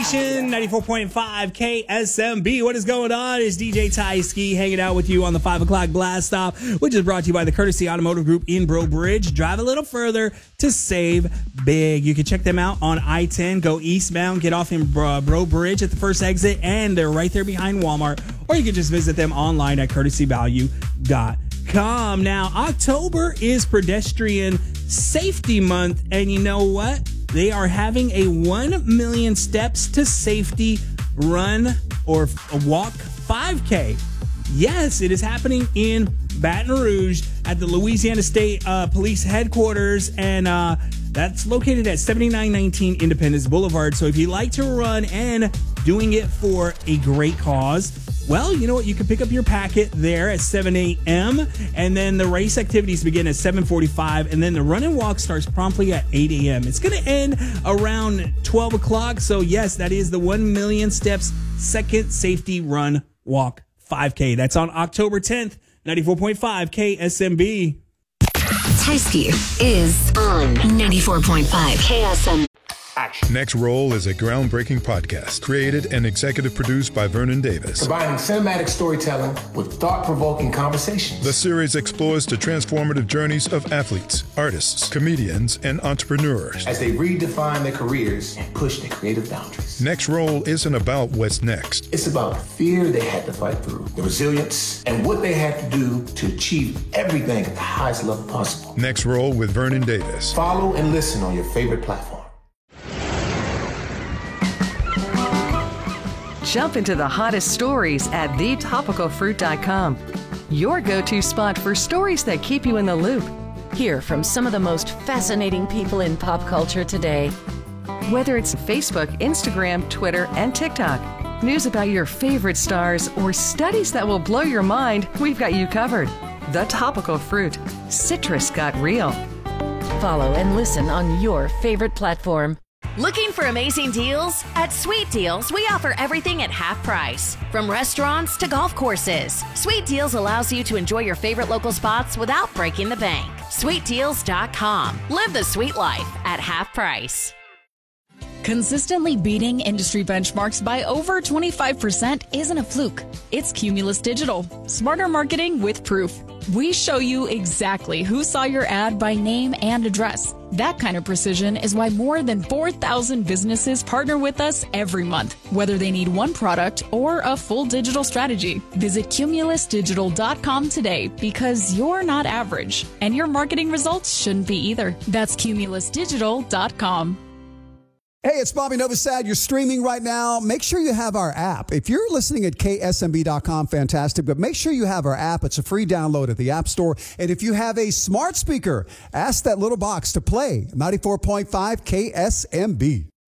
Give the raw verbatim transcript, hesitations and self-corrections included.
ninety-four point five K S M B. What is going on? It's D J Tyski hanging out with you on the five o'clock blast off, which is brought to you by the Courtesy Automotive Group in Breaux Bridge. Drive a little further to save big. You can check them out on I ten. Go eastbound, get off in Breaux Bridge at the first exit, and they're right there behind Walmart. Or you can just visit them online at courtesy value dot com. Now, October is Pedestrian Safety Month, and you know what? They are having a one million steps to safety run or walk five K. Yes, it is happening in Baton Rouge at the Louisiana State uh, Police Headquarters, and uh, that's located at seventy-nine nineteen Independence Boulevard. So if you like to run and doing it for a great cause, well, you know what? You can pick up your packet there at seven a.m. and then the race activities begin at seven forty-five, and then the run and walk starts promptly at eight a.m. It's going to end around twelve o'clock. So yes, that is the one million steps second safety run walk five K. That's on October tenth, ninety-four point five K S M B. Tyski is on ninety-four point five K S M B. Action. Next Roll is a groundbreaking podcast created and executive produced by Vernon Davis. Combining cinematic storytelling with thought-provoking conversations. The series explores the transformative journeys of athletes, artists, comedians, and entrepreneurs as they redefine their careers and push their creative boundaries. Next Roll isn't about what's next. It's about the fear they had to fight through, the resilience, and what they had to do to achieve everything at the highest level possible. Next Roll with Vernon Davis. Follow and listen on your favorite platform. Jump into the hottest stories at the topical fruit dot com. Your go-to spot for stories that keep you in the loop. Hear from some of the most fascinating people in pop culture today. Whether it's Facebook, Instagram, Twitter, and TikTok, news about your favorite stars, or studies that will blow your mind, we've got you covered. The Topical Fruit. Citrus got real. Follow and listen on your favorite platform. Looking for amazing deals? At Sweet Deals, we offer everything at half price. From restaurants to golf courses, Sweet Deals allows you to enjoy your favorite local spots without breaking the bank. sweet deals dot com. Live the sweet life at half price. Consistently beating industry benchmarks by over twenty-five percent isn't a fluke. It's Cumulus Digital. Smarter marketing with proof. We show you exactly who saw your ad by name and address. That kind of precision is why more than four thousand businesses partner with us every month, whether they need one product or a full digital strategy. Visit cumulus digital dot com today, because you're not average, and your marketing results shouldn't be either. That's cumulus digital dot com. Hey, it's Bobby Novosad. You're streaming right now. Make sure you have our app. If you're listening at K S M B dot com, fantastic. But make sure you have our app. It's a free download at the App Store. And if you have a smart speaker, ask that little box to play ninety-four point five K S M B.